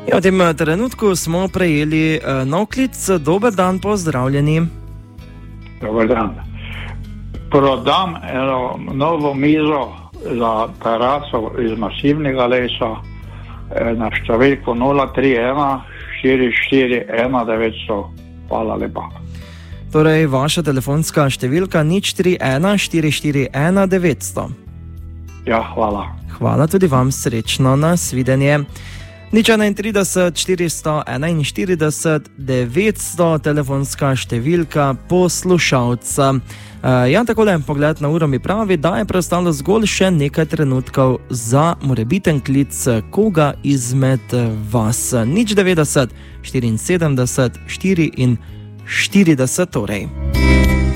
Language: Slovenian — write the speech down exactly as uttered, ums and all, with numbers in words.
Ja, v tem trenutku smo prejeli uh, nov klic. Dober dan, pozdravljeni. Dobar dan. Prodam eno novo mizo za teraso iz masivnega lesa na številko nula tri ena štiri štiri ena devet sto. Hvala lepa. Torej, vaša telefonska številka nič tri ena štiri štiri ena devet sto. Ja, hvala. Hvala tudi vam, srečno, nasvidenje. nič enaintrideset štiristo enainštirideset devetsto, telefonska številka poslušalca. Uh, ja, takole, pogled na uro mi pravi, da je preostalo zgolj še nekaj trenutkov za morebiten klic koga izmed vas. nič devetdeset štiriinsedemdeset štiriinštirideset torej.